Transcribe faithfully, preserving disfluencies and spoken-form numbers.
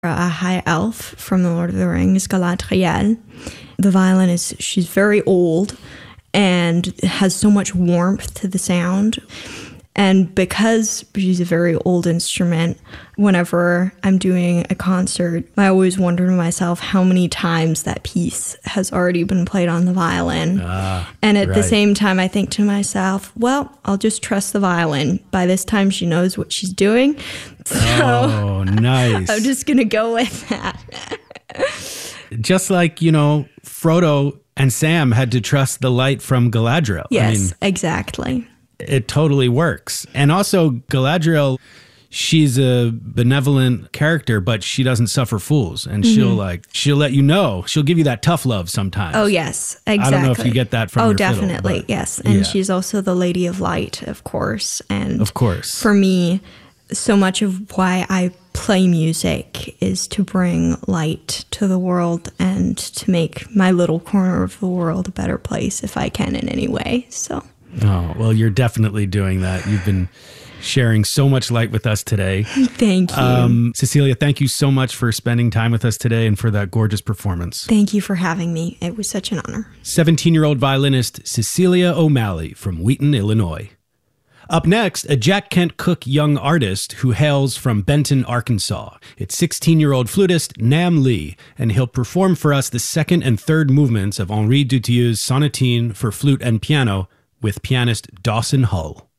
a high elf from the Lord of the Rings, Galadriel. The violin is, she's very old and has so much warmth to the sound. And because she's a very old instrument, whenever I'm doing a concert, I always wonder to myself how many times that piece has already been played on the violin. Ah, and at right. the same time, I think to myself, well, I'll just trust the violin. By this time, she knows what she's doing. So oh, nice. I'm just going to go with that. Just like, you know, Frodo and Sam had to trust the light from Galadriel. Yes, I mean, exactly. It totally works. And also Galadriel, she's a benevolent character, but she doesn't suffer fools. And mm-hmm. she'll like, she'll let you know. She'll give you that tough love sometimes. Oh, yes, exactly. I don't know if you get that from Oh, your definitely, fiddle, yes. And yeah. she's also the Lady of Light, of course. And of course. For me, so much of why I play music is to bring light to the world and to make my little corner of the world a better place if I can in any way. So. Oh, well, you're definitely doing that. You've been sharing so much light with us today. Thank you. Um, Cecilia, thank you so much for spending time with us today and for that gorgeous performance. Thank you for having me. It was such an honor. seventeen-year-old violinist Cecilia O'Malley from Wheaton, Illinois. Up next, a Jack Kent Cooke young artist who hails from Benton, Arkansas. It's sixteen-year-old flutist Nam Lee, and he'll perform for us the second and third movements of Henri Dutilleux's sonatine for flute and piano with pianist Dawson Hull.